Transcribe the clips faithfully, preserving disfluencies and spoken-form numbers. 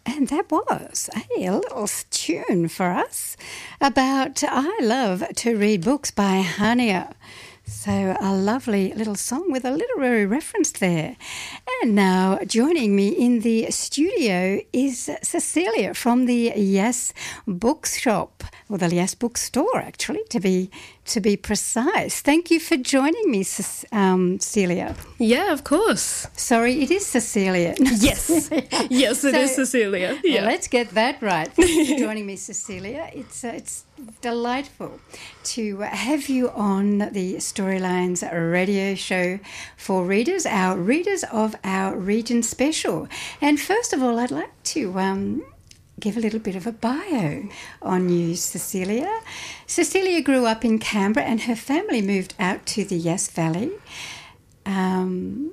And that was a little tune for us about I Love to Read Books by Hania. So a lovely little song with a literary reference there. And now joining me in the studio is Cecilia from the Yes Bookshop, or the Yes Bookstore actually, to be to be precise. Thank you for joining me, Ce- um, Celia. Yeah, of course. Sorry, it is Cecilia. Yes. Yes, it So, is Cecilia. Yeah. Well, let's get that right. Thank you for joining me, Cecilia. It's uh, it's delightful to have you on the Storylines radio show for readers, our Readers of Our Region special. And first of all, I'd like to um, give a little bit of a bio on you, Cecilia. Cecilia grew up in Canberra and her family moved out to the Yass Valley um,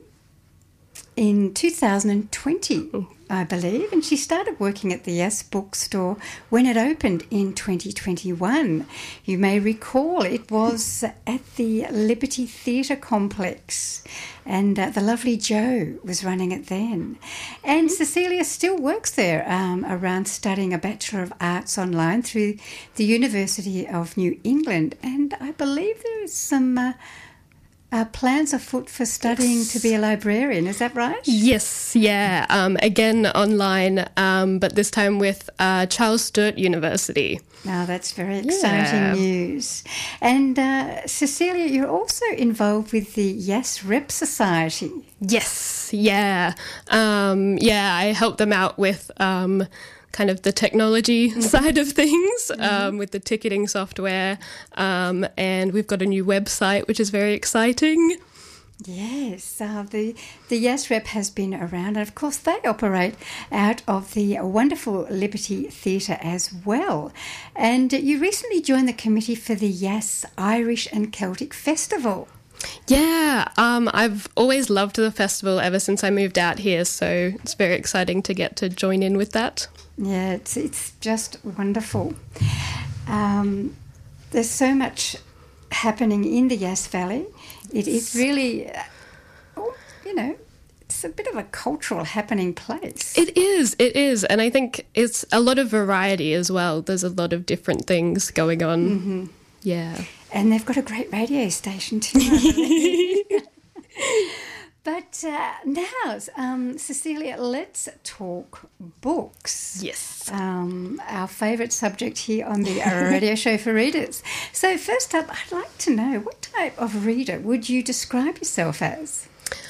in two thousand twenty, I believe, and she started working at the Yes Bookstore when it opened in twenty twenty-one. You may recall it was at the Liberty Theatre Complex, and uh, the lovely Jo was running it then. And Cecilia still works there um, around studying a Bachelor of Arts online through the University of New England, and I believe there is some Uh, Uh, plans afoot for studying Yes. to be a librarian, is that right? Yes, yeah. Um, again, online, um, but this time with uh, Charles Sturt University. Now, that's very exciting Yeah. news. And uh, Cecilia, you're also involved with the Yes Rep Society. Yes, yeah. Um, yeah, I help them out with um, kind of the technology side of things, um, with the ticketing software. Um, and we've got a new website, which is very exciting. Yes, uh, the, the Yes Rep has been around, and of course they operate out of the wonderful Liberty Theatre as well. And you recently joined the committee for the Yes Irish and Celtic Festival. Yeah, um, I've always loved the festival ever since I moved out here, so it's very exciting to get to join in with that. Yeah, it's it's just wonderful. Um, there's so much happening in the Yass Valley. It is really, uh, oh, you know, it's a bit of a cultural happening place. It is, it is. And I think it's a lot of variety as well. There's a lot of different things going on. Mm-hmm. Yeah. And they've got a great radio station too, I believe. But uh, now, um, Cecilia, let's talk books. Yes. Um, our favourite subject here on the radio show for readers. So first up, I'd like to know, what type of reader would you describe yourself as?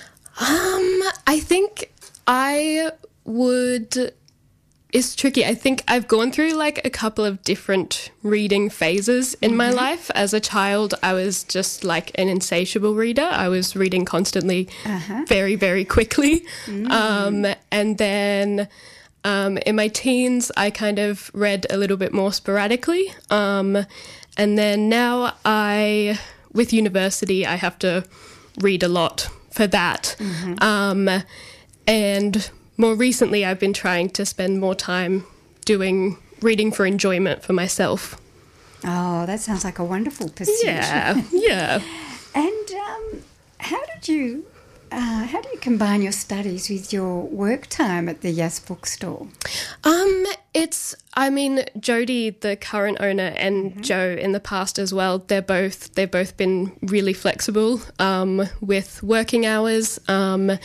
Um, I think I would... It's tricky. I think I've gone through like a couple of different reading phases in mm-hmm. my life. As a child, I was just like an insatiable reader. I was reading constantly, uh-huh. very, very quickly. Mm. Um, and then um, in my teens, I kind of read a little bit more sporadically. Um, and then now I, with university, I have to read a lot for that. Mm-hmm. Um, and... More recently, I've been trying to spend more time doing reading for enjoyment for myself. Oh, that sounds like a wonderful pursuit. Yeah, yeah. And um, how did you, uh, how do you combine your studies with your work time at the Yes Bookstore? Um, it's, I mean, Jody, the current owner, and mm-hmm. Jo in the past as well. They're both, they've both been really flexible um, with working hours. Um,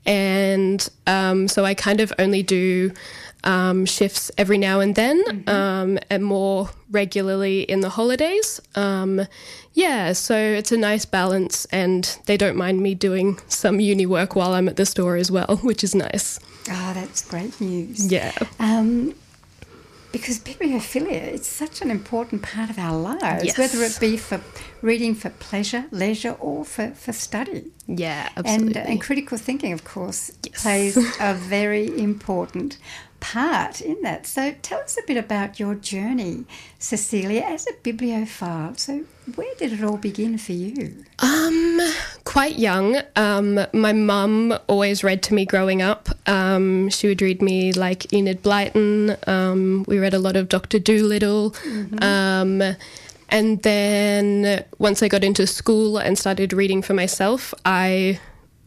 And um, so I kind of only do um, shifts every now and then, mm-hmm. um, and more regularly in the holidays. Um, yeah, so it's a nice balance, and they don't mind me doing some uni work while I'm at the store as well, which is nice. Oh, that's great news. Yeah. Um, because bibliophilia, it's such an important part of our lives, yes. whether it be for reading for pleasure, leisure, or for, for study. Yeah, absolutely. And, and critical thinking, of course, yes. plays a very important part in that. So tell us a bit about your journey, Cecilia, as a bibliophile. So where did it all begin for you? Um, quite young. Um, my mum always read to me growing up. Um, she would read me like Enid Blyton. Um, we read a lot of Doctor Dolittle. Mm-hmm. Um, and then once I got into school and started reading for myself, I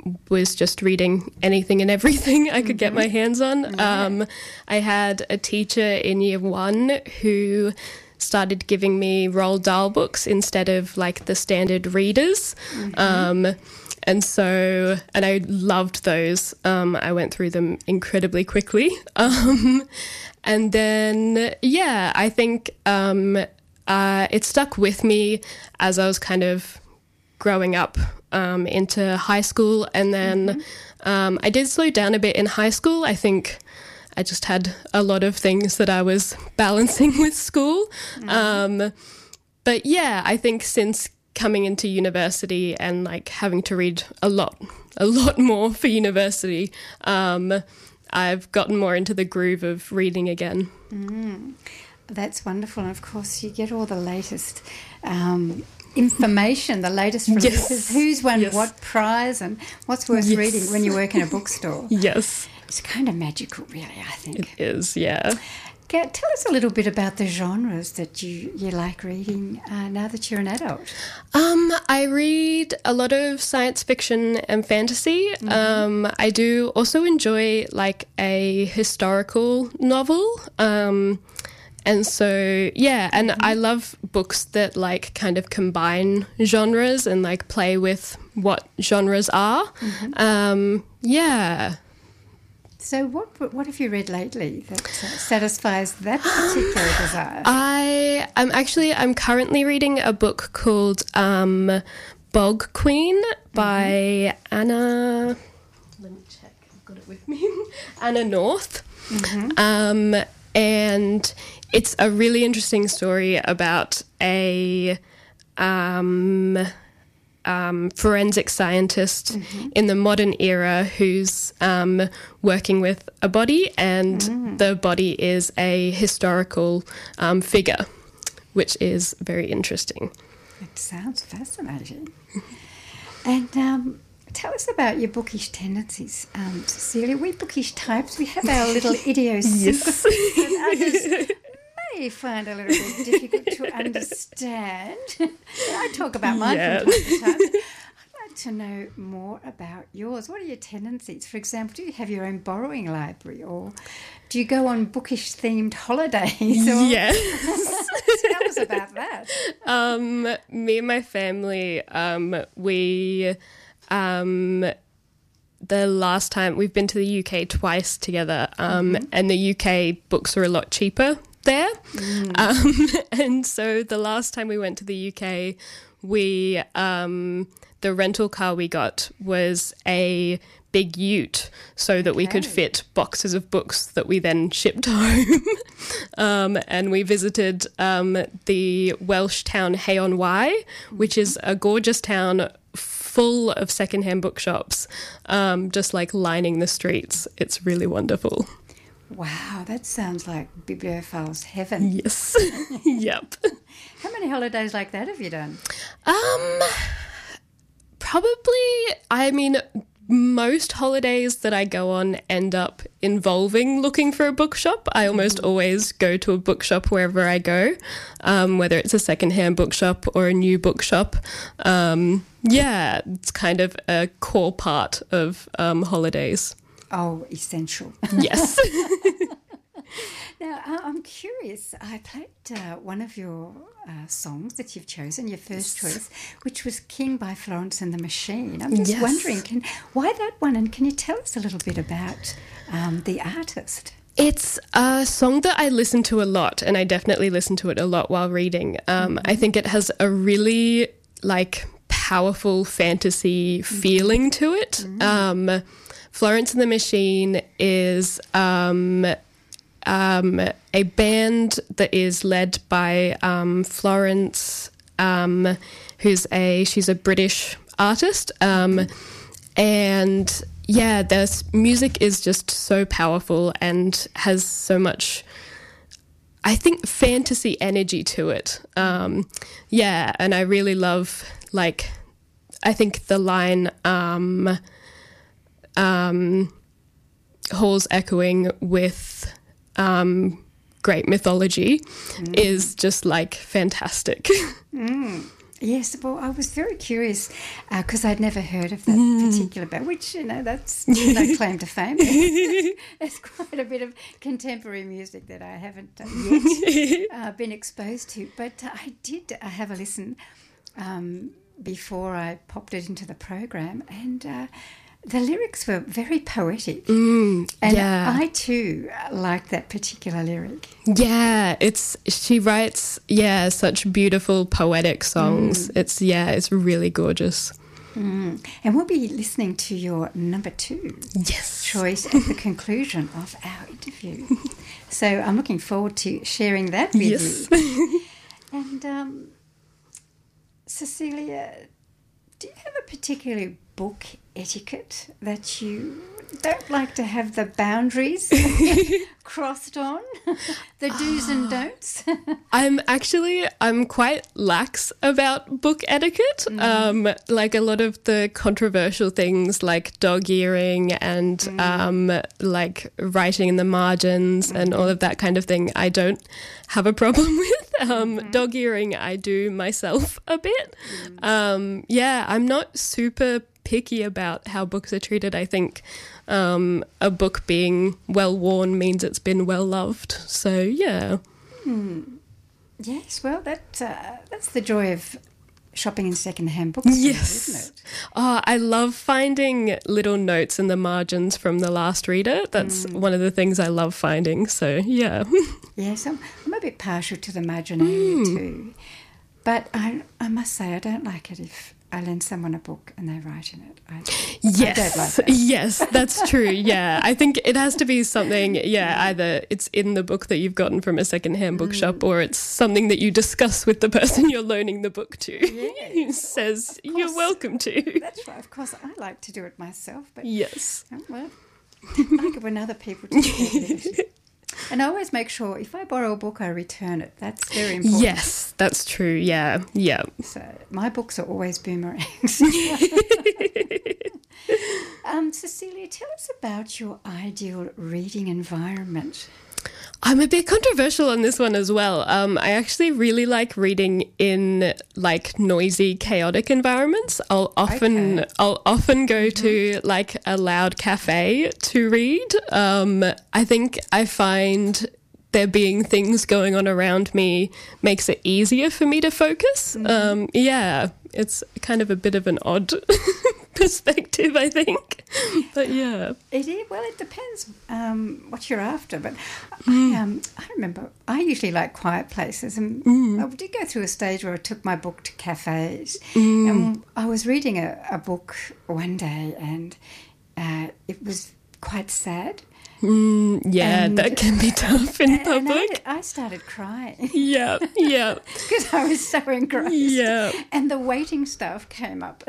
was just reading anything and everything I could mm-hmm. get my hands on. Yeah. Um, I had a teacher in year one who started giving me Roald Dahl books instead of like the standard readers. Mm-hmm. Um, and so, and I loved those. Um, I went through them incredibly quickly. Um, and then, yeah, I think um, uh, it stuck with me as I was kind of growing up um, into high school. And then mm-hmm. um, I did slow down a bit in high school. I think I just had a lot of things that I was balancing with school. Mm-hmm. Um, but yeah, I think since coming into university and like having to read a lot, a lot more for university, um, I've gotten more into the groove of reading again. Mm. That's wonderful. And of course, you get all the latest um, information, the latest releases, yes. who's won yes. what prize and what's worth yes. reading when you work in a bookstore. Yes. It's kind of magical, really, I think. It is, yeah. Get, tell us a little bit about the genres that you, you like reading uh, now that you're an adult. Um, I read a lot of science fiction and fantasy. Mm-hmm. Um, I do also enjoy like a historical novel. Um, and so, yeah, and mm-hmm. I love books that like kind of combine genres and like play with what genres are. Mm-hmm. Um, yeah. So what what have you read lately that uh, satisfies that particular desire? I I'm actually I'm currently reading a book called um, Bog Queen by mm-hmm. Anna. Let me check. I've got it with me. Anna North, mm-hmm. um, and it's a really interesting story about a. Um, Um, forensic scientist mm-hmm. in the modern era who's um, working with a body, and mm. the body is a historical um, figure, which is very interesting. It sounds fascinating. And um, tell us about your bookish tendencies, um, Cecilia. We bookish types, we have our little idiosyncrasies yes. and others may find a little bit difficult to understand. I talk about mine yeah. from time to time. I'd like to know more about yours. What are your tendencies? For example, do you have your own borrowing library, or do you go on bookish-themed holidays? Or... Yes. Tell us about that. Um, me and my family, um, we... Um, the last time... We've been to the U K twice together, um, mm-hmm. and the U K books are a lot cheaper there. Mm. Um, and so the last time we went to the U K, we um, the rental car we got was a big ute so that okay. we could fit boxes of books that we then shipped home. um, and we visited um, the Welsh town Hay-on-Wye, which is a gorgeous town full of secondhand bookshops, um, just like lining the streets. It's really wonderful. Wow, that sounds like bibliophile's heaven. Yes. Yep. How many holidays like that have you done? Um, probably, I mean, most holidays that I go on end up involving looking for a bookshop. I almost mm. always go to a bookshop wherever I go, um, whether it's a secondhand bookshop or a new bookshop. Um, yeah, it's kind of a core part of um, holidays. Oh, essential. Yes. Now, I'm curious. I played uh, one of your uh, songs that you've chosen, your first yes. choice, which was King by Florence and the Machine. I'm just yes. wondering, can, why that one? And can you tell us a little bit about um, the artist? It's a song that I listen to a lot, and I definitely listen to it a lot while reading. Um, mm-hmm. I think it has a really, like, powerful fantasy mm-hmm. feeling to it. Mm-hmm. Um Florence and the Machine is um, um, a band that is led by um, Florence, um, who's a she's a British artist, um, and yeah, their music is just so powerful and has so much, I think, fantasy energy to it. Um, yeah, and I really love, like, I think the line. Um, Um, Hall's echoing with um, great mythology mm. is just like fantastic. Mm. Yes, well, I was very curious because uh, I'd never heard of that mm. particular band, which, you know, that's no claim to fame. There's quite a bit of contemporary music that I haven't uh, yet uh, been exposed to. But uh, I did uh, have a listen um, before I popped it into the program, and uh, the lyrics were very poetic. Mm, and yeah. I, too, like that particular lyric. Yeah, it's she writes, yeah, such beautiful poetic songs. Mm. It's, yeah, it's really gorgeous. Mm. And we'll be listening to your number two yes. choice at the conclusion of our interview. So I'm looking forward to sharing that with yes. you. And um, Cecilia, do you have a particular book etiquette that you don't like to have the boundaries crossed on, the do's and don'ts? I'm actually, I'm quite lax about book etiquette. Mm. Um, like a lot of the controversial things like dog earing and mm. um, like writing in the margins mm. and all of that kind of thing, I don't have a problem with. Um, mm-hmm. Dog earing, I do myself a bit. Mm. Um, yeah, I'm not super picky about how books are treated. I think um, a book being well worn means it's been well loved. So yeah. Hmm. Yes, well, that uh, that's the joy of shopping in second-hand bookstores, yes. isn't it? Oh, I love finding little notes in the margins from the last reader. That's mm. one of the things I love finding. So yeah. Yes, I'm, I'm a bit partial to the margin area mm. too. But I, I must say I don't like it if I lend someone a book and they write in it. I, yes, I don't like that. Yes, that's true. Yeah, I think it has to be something. Yeah, either it's in the book that you've gotten from a second-hand bookshop, mm. or it's something that you discuss with the person you're loaning the book to. Yes, who says you're welcome to. That's right. Of course, I like to do it myself, but yes, oh, well, I like it when other people do it. And I always make sure if I borrow a book, I return it. That's very important. Yes, that's true. Yeah, yeah. So my books are always boomerangs. um, Cecilia, tell us about your ideal reading environment. I'm a bit controversial on this one as well. Um, I actually really like reading in like noisy, chaotic environments. I'll often okay. I'll often go mm-hmm. to like a loud cafe to read. Um, I think I find there being things going on around me makes it easier for me to focus. Mm-hmm. Um, yeah, it's kind of a bit of an odd perspective, I think. But yeah. It is, well, it depends um, what you're after. But mm. I, um, I remember I usually like quiet places. And mm. I did go through a stage where I took my book to cafes. Mm. And I was reading a, a book one day and uh, it was quite sad. Mm, yeah, and, that can be tough in and, public. And I, I started crying. Yeah, yeah. Because I was so engrossed. Yeah. And the waiting staff came up.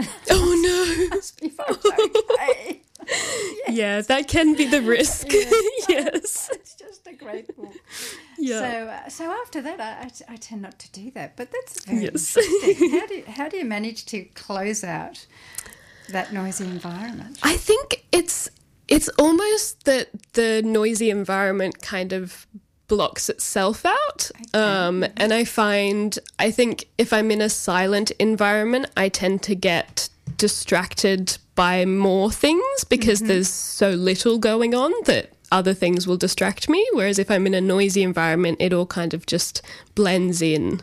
Oh, no. Asked me if I was okay. Yes. Yeah, that can be the risk. Yeah. Yes. It's just a great book. Yeah. So, uh, so after that, I, I, I tend not to do that. But that's very yes. interesting. How do, how do you manage to close out that noisy environment? I think it's... It's almost that the noisy environment kind of blocks itself out. Okay. Um, and I find, I think if I'm in a silent environment, I tend to get distracted by more things because mm-hmm. there's so little going on that other things will distract me. Whereas if I'm in a noisy environment, it all kind of just blends in.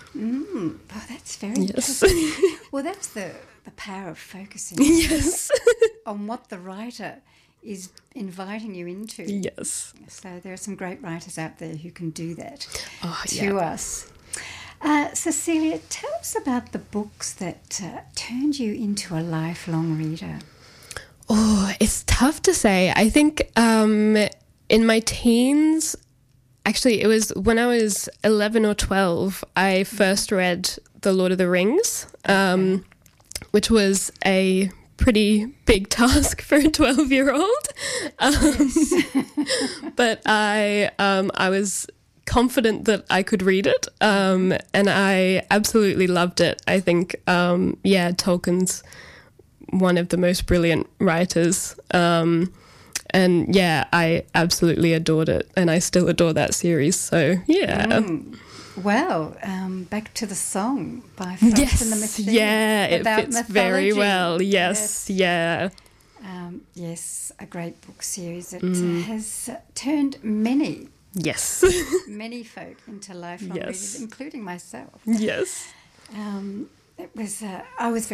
Mm. Oh, that's very yes. interesting. Well, that's the, the power of focusing yes. on what the writer is inviting you into. Yes. So there are some great writers out there who can do that oh, to yeah. us. Uh, Cecilia, tell us about the books that uh, turned you into a lifelong reader. Oh, it's tough to say. I think um, in my teens, actually it was when I was eleven or twelve, I first read The Lord of the Rings, um, okay. which was a pretty big task for a twelve-year-old. Um, yes. but I um, I was confident that I could read it, um, and I absolutely loved it. I think, um, yeah, Tolkien's one of the most brilliant writers, um, and yeah, I absolutely adored it, and I still adore that series. So yeah. Mm. Well, um, back to the song by Frost Yes, and the Machine. yeah, it about fits very mythology. well. Yes, Yes. yeah. Um, yes, a great book series that Mm. uh, has uh, turned many, Yes, many folk into lifelong Yes. readers, including myself. yes. Um, it was. Uh, I was very